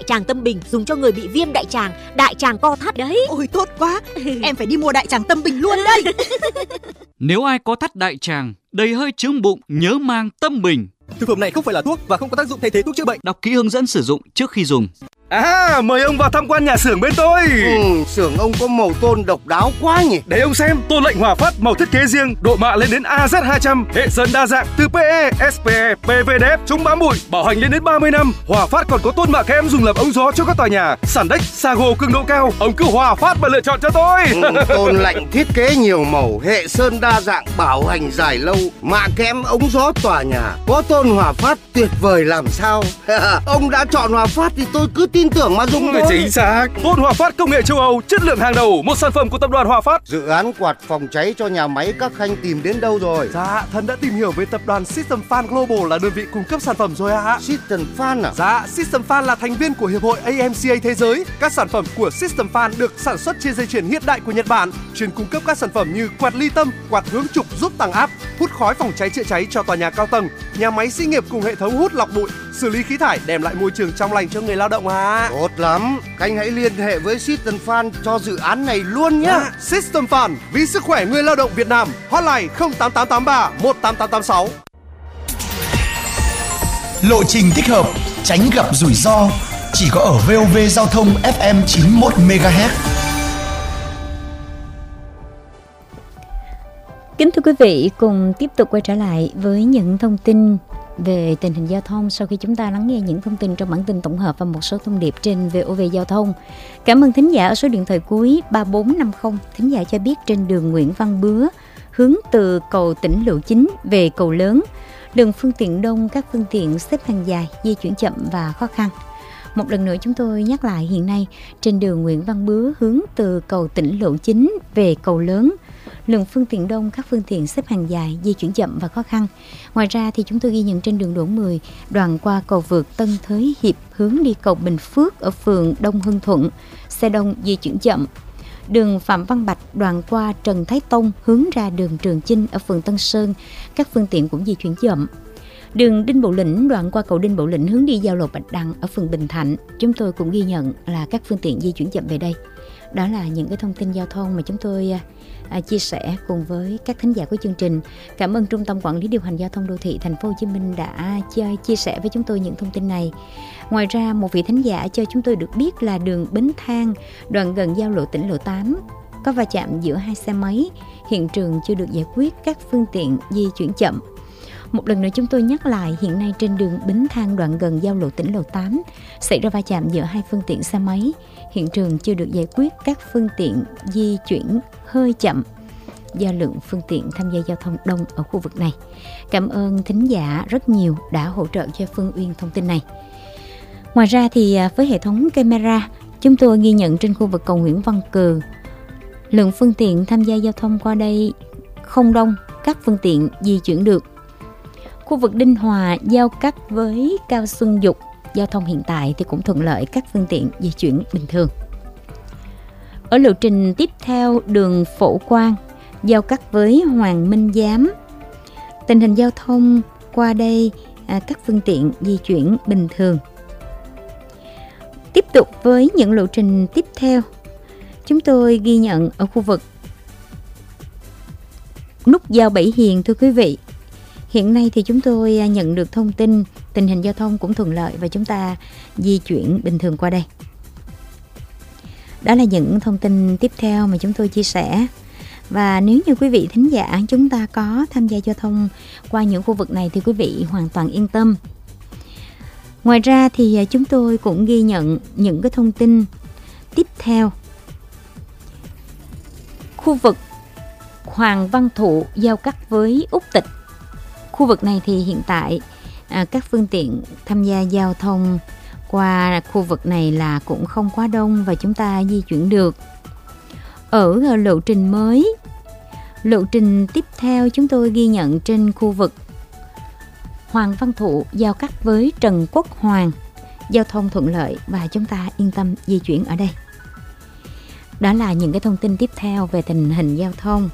tràng Tâm Bình dùng cho người bị viêm đại tràng co thắt đấy. Ôi tốt quá, em phải đi mua đại tràng Tâm Bình luôn đây. Nếu ai có thắt đại tràng, đầy hơi chướng bụng, nhớ mang Tâm Bình. Thực phẩm này không phải là thuốc và không có tác dụng thay thế thuốc chữa bệnh. Đọc kỹ hướng dẫn sử dụng trước khi dùng. Mời ông vào tham quan nhà xưởng bên tôi. Xưởng ông có màu tôn độc đáo quá nhỉ. Để ông xem, tôn lệnh Hòa Phát màu thiết kế riêng, độ mạ lên đến AZ200, hệ sơn đa dạng từ PE, SPE, PVDF, chống bám bụi, bảo hành lên đến 30 năm. Hòa Phát còn có tôn mạ kẽm dùng làm ống gió cho các tòa nhà, sàn đếch, Sago cường độ cao. Ông cứ Hòa Phát mà lựa chọn cho tôi. Tôn lệnh thiết kế nhiều màu, hệ sơn đa dạng, bảo hành dài lâu, mạ kẽm ống gió tòa nhà. Có tôn Hòa Phát tuyệt vời làm sao. Ông đã chọn Hòa Phát thì tôi cứ tin tưởng mà dùng thôi. Chính xác. Tôn Hòa Phát công nghệ châu Âu, chất lượng hàng đầu, một sản phẩm của tập đoàn Hòa Phát. Dự án quạt phòng cháy cho nhà máy các khanh tìm đến đâu rồi? Dạ, thần đã tìm hiểu với tập đoàn System Fan Global là đơn vị cung cấp sản phẩm rồi ạ. System Fan à? Dạ, System Fan là thành viên của Hiệp hội AMCA Thế giới. Các sản phẩm của System Fan được sản xuất trên dây chuyền hiện đại của Nhật Bản, chuyên cung cấp các sản phẩm như quạt ly tâm, quạt hướng trục giúp tăng áp, hút khói phòng cháy chữa cháy cho tòa nhà cao tầng, nhà máy xí nghiệp cùng hệ thống hút lọc bụi, xử lý khí thải, đem lại môi trường trong lành cho người lao động ạ. Tốt lắm, Khanh hãy liên hệ với System Fan cho dự án này luôn nhé. System Fan, vì sức khỏe người lao động Việt Nam. Hotline 08883 18886. Lộ trình thích hợp, tránh gặp rủi ro, chỉ có ở VOV Giao thông FM 91 MHz. Kính thưa quý vị, cùng tiếp tục quay trở lại với những thông tin về tình hình giao thông sau khi chúng ta lắng nghe những thông tin trong bản tin tổng hợp và một số thông điệp trên VOV Giao thông. Cảm ơn thính giả ở số điện thoại cuối 3450. Thính giả cho biết trên đường Nguyễn Văn Bứa hướng từ cầu Tỉnh Lộ 9 về cầu Lớn, lượng phương tiện đông, các phương tiện xếp hàng dài, di chuyển chậm và khó khăn. Một lần nữa chúng tôi nhắc lại, hiện nay trên đường Nguyễn Văn Bứa hướng từ cầu Tỉnh Lộ 9 về cầu Lớn, lượng phương tiện đông, các phương tiện xếp hàng dài, di chuyển chậm và khó khăn. Ngoài ra thì chúng tôi ghi nhận trên đường Đỗ 10 đoạn qua cầu vượt Tân Thới Hiệp hướng đi cầu Bình Phước ở phường Đông Hưng Thuận, xe đông di chuyển chậm. Đường Phạm Văn Bạch đoạn qua Trần Thái Tông hướng ra đường Trường Chinh ở phường Tân Sơn, các phương tiện cũng di chuyển chậm. Đường Đinh Bộ Lĩnh đoạn qua cầu Đinh Bộ Lĩnh hướng đi giao lộ Bạch Đằng ở phường Bình Thạnh, chúng tôi cũng ghi nhận là các phương tiện di chuyển chậm về đây. Đó là những cái thông tin giao thông mà chúng tôi chia sẻ cùng với các thính giả của chương trình. Cảm ơn Trung tâm Quản lý Điều hành Giao thông Đô thị Thành phố Hồ Chí Minh đã chia sẻ với chúng tôi những thông tin này. Ngoài ra, một vị thính giả cho chúng tôi được biết là đường Bến Thang đoạn gần giao lộ Tỉnh Lộ 8 có va chạm giữa hai xe máy, hiện trường chưa được giải quyết, các phương tiện di chuyển chậm. Một lần nữa chúng tôi nhắc lại, hiện nay trên đường Bến Thang đoạn gần giao lộ Tỉnh Lộ 8 xảy ra va chạm giữa hai phương tiện xe máy, hiện trường chưa được giải quyết, các phương tiện di chuyển hơi chậm do lượng phương tiện tham gia giao thông đông ở khu vực này. Cảm ơn thính giả rất nhiều đã hỗ trợ cho Phương Uyên thông tin này. Ngoài ra thì với hệ thống camera, chúng tôi ghi nhận trên khu vực cầu Nguyễn Văn Cừ, lượng phương tiện tham gia giao thông qua đây không đông, các phương tiện di chuyển được. Khu vực Đinh Hòa giao cắt với Cao Xuân Dục, giao thông hiện tại thì cũng thuận lợi, các phương tiện di chuyển bình thường. Ở lộ trình tiếp theo, đường Phổ Quang giao cắt với Hoàng Minh Giám, tình hình giao thông qua đây các phương tiện di chuyển bình thường. Tiếp tục với những lộ trình tiếp theo, chúng tôi ghi nhận ở khu vực nút giao Bảy Hiền. Thưa quý vị, hiện nay thì chúng tôi nhận được thông tin tình hình giao thông cũng thuận lợi và chúng ta di chuyển bình thường qua đây. Đó là những thông tin tiếp theo mà chúng tôi chia sẻ. Và nếu như quý vị thính giả chúng ta có tham gia giao thông qua những khu vực này thì quý vị hoàn toàn yên tâm. Ngoài ra thì chúng tôi cũng ghi nhận những cái thông tin tiếp theo. Khu vực Hoàng Văn Thụ giao cắt với Úc Tịch. Khu vực này thì hiện tại các phương tiện tham gia giao thông qua khu vực này là cũng không quá đông và chúng ta di chuyển được. Ở lộ trình mới, lộ trình tiếp theo chúng tôi ghi nhận trên khu vực Hoàng Văn Thụ giao cắt với Trần Quốc Hoàng, giao thông thuận lợi và chúng ta yên tâm di chuyển ở đây. Đó là những cái thông tin tiếp theo về tình hình giao thông.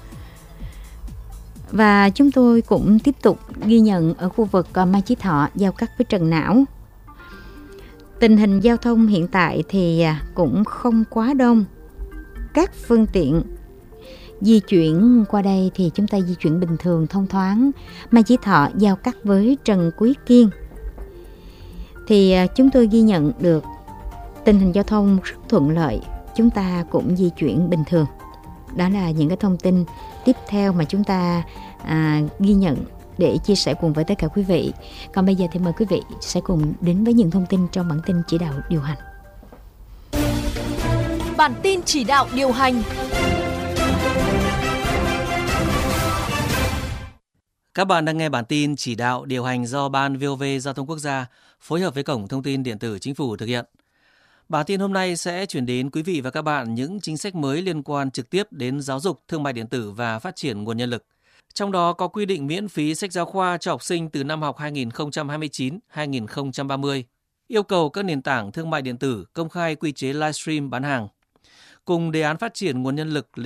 Và chúng tôi cũng tiếp tục ghi nhận ở khu vực Mai Chí Thọ giao cắt với Trần Não. Tình hình giao thông hiện tại thì cũng không quá đông. Các phương tiện di chuyển qua đây thì chúng ta di chuyển bình thường, thông thoáng. Mai Chí Thọ giao cắt với Trần Quý Kiên thì chúng tôi ghi nhận được tình hình giao thông rất thuận lợi. Chúng ta cũng di chuyển bình thường. Đó là những cái thông tin tiếp theo mà chúng ta ghi nhận để chia sẻ cùng với tất cả quý vị. Còn bây giờ thì mời quý vị sẽ cùng đến với những thông tin trong bản tin chỉ đạo điều hành. Bản tin chỉ đạo điều hành. Các bạn đang nghe bản tin chỉ đạo điều hành do Ban VOV Giao thông Quốc gia phối hợp với Cổng Thông tin Điện tử Chính phủ thực hiện. Bản tin hôm nay sẽ chuyển đến quý vị và các bạn những chính sách mới liên quan trực tiếp đến giáo dục, thương mại điện tử và phát triển nguồn nhân lực. Trong đó có quy định miễn phí sách giáo khoa cho học sinh từ năm học 2029-2030, yêu cầu các nền tảng thương mại điện tử công khai quy chế livestream bán hàng. Cùng đề án phát triển nguồn nhân lực